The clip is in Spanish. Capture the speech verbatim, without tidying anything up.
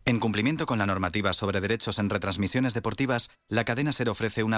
En cumplimiento con la normativa sobre derechos en retransmisiones deportivas, la cadena SER ofrece una